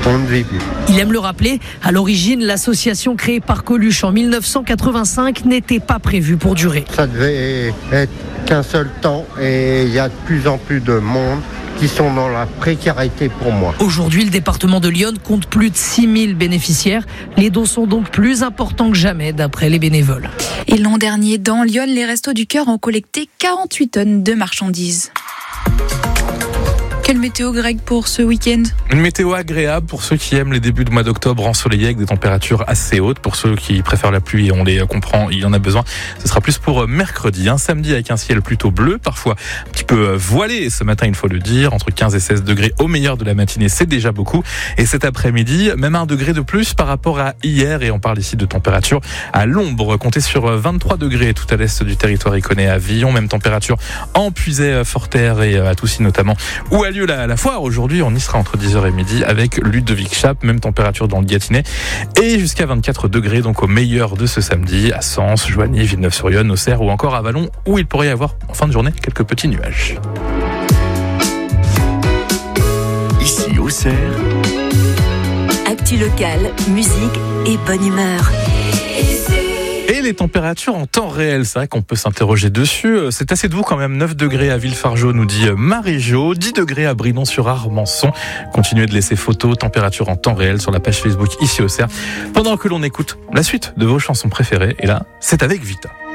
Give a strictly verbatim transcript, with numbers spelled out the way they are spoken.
on ne vit plus. Il aime le rappeler, à l'origine, l'association créée par Coluche en dix-neuf cent quatre-vingt-cinq n'était pas prévue pour durer. Ça devait être qu'un seul temps et il y a de plus en plus de monde qui sont dans la précarité pour moi. Aujourd'hui, le département de l'Yonne compte plus de six mille bénéficiaires. Les dons sont donc plus importants que jamais, d'après les bénévoles. Et l'an dernier, dans l'Yonne, les Restos du Cœur ont collecté quarante-huit tonnes de marchandises. Quelle météo, Greg, pour ce week-end ? Une météo agréable pour ceux qui aiment les débuts de mois d'octobre ensoleillés avec des températures assez hautes. Pour ceux qui préfèrent la pluie, on les comprend, il y en a besoin. Ce sera plus pour mercredi, un samedi avec un ciel plutôt bleu, parfois un petit peu voilé ce matin, il faut le dire. Entre quinze et seize degrés au meilleur de la matinée, c'est déjà beaucoup. Et cet après-midi, même un degré de plus par rapport à hier. Et on parle ici de température à l'ombre. Comptez sur vingt-trois degrés tout à l'est du territoire iconais à Villon. Même température en Puisaye, Forterre et à Toussy notamment, où a lieu la, la foire. Aujourd'hui, on y sera entre dix heures et midi avec Ludovic Chape, même température dans le Gâtinais et jusqu'à vingt-quatre degrés, donc au meilleur de ce samedi à Sens, Joigny, Villeneuve-sur-Yonne, Auxerre ou encore à Vallon, où il pourrait y avoir en fin de journée quelques petits nuages. Ici Auxerre, actu locale, musique et bonne humeur. Et les températures en temps réel, c'est vrai qu'on peut s'interroger dessus. C'est assez doux quand même, neuf degrés à Villefargeau, nous dit Marie-Jo, dix degrés à Brinon-sur-Armançon. Continuez de laisser photos, température en temps réel sur la page Facebook Ici Auxerre, pendant que l'on écoute la suite de vos chansons préférées. Et là, c'est avec Vita.